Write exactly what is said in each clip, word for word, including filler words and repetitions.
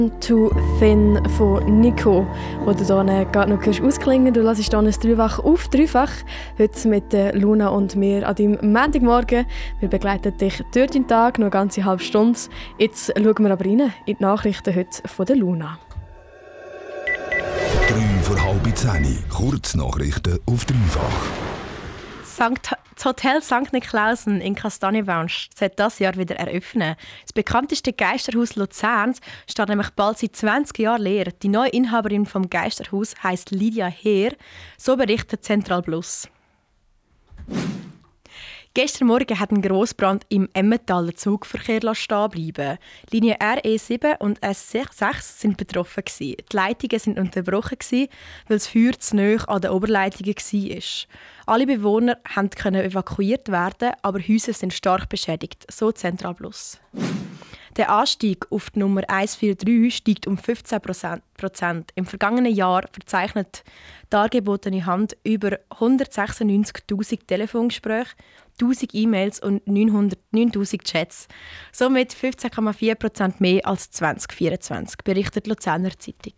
«Too Thin» von Nico, wo du hier gerade noch ausklingen. Du lässt hier ein Dreifach auf Dreifach. Heute mit Luna und mir an deinem Montagmorgen. Wir begleiten dich durch den Tag, noch eine ganze halbe Stunde. Jetzt schauen wir aber rein in die Nachrichten heute von der Luna. Drei vor halb zehn. Kurznachrichten auf Dreifach. Sankt, das Hotel Sankt Niklausen in Kastanienbausch soll dieses Jahr wieder eröffnen. Das bekannteste Geisterhaus Luzerns steht nämlich bald seit zwanzig Jahren leer. Die neue Inhaberin vom Geisterhaus heisst Lydia Heer, so berichtet Central Plus. Gestern Morgen hat ein Grossbrand im Emmentaler Zugverkehr stehen bleiben. Linie R E sieben und S sechs sind betroffen gewesen. Die Leitungen sind unterbrochen gewesen, weil das Feuer zu nahe an den Oberleitungen war. Alle Bewohner konnten evakuiert werden, aber Häuser sind stark beschädigt, so Central Plus. Der Anstieg auf die Nummer hundertdreißig steigt um fünfzehn Prozent. Im vergangenen Jahr verzeichnet die dargebotene Hand über hundertsechsundneunzigtausend Telefongespräche, tausend E-Mails und neuntausend Chats. Somit fünfzehn Komma vier Prozent mehr als zwanzig vierundzwanzig, berichtet die Luzerner Zeitung.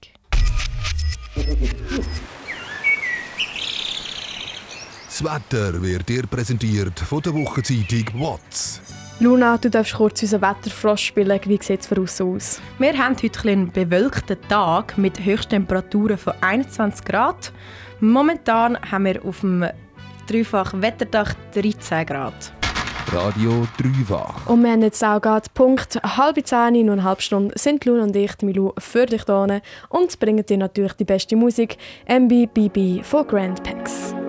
Das Wetter wird dir präsentiert von der Wochenzeitung «Watts». Luna, du darfst kurz unseren Wetterfrosch spielen. Wie sieht es von außen aus? Wir haben heute einen bewölkten Tag mit Höchsttemperaturen von einundzwanzig Grad. Momentan haben wir auf dem Dreifach Wetterdach dreizehn Grad. Radio Dreifach. Und wir haben jetzt auch gerade Punkt halb zehn, nur eine halbe Stunde, sind Luna und ich, die Milou, für dich hier und bringen dir natürlich die beste Musik. M B B B von Grand Pax.